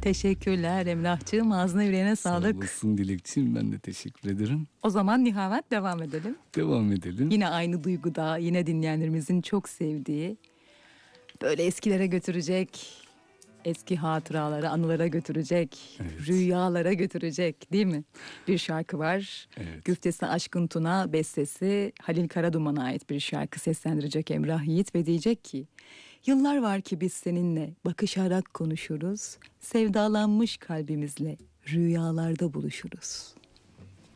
Teşekkürler Emrah'cığım. Ağzına yüreğine Sağ sağlık. olasın Dilekçiğim, ben de teşekkür ederim. O zaman Nihavent devam edelim. Devam edelim. Yine aynı duyguda, yine dinleyenlerimizin çok sevdiği, böyle eskilere götürecek, eski hatıralara, anılara götürecek, Evet. rüyalara götürecek, değil mi? Bir şarkı var. Evet. Güftesi Aşkın Tuna, bestesi Halil Karaduman'a ait bir şarkı seslendirecek Emrah Yiğit ve diyecek ki: yıllar var ki biz seninle bakışarak konuşuruz, sevdalanmış kalbimizle rüyalarda buluşuruz.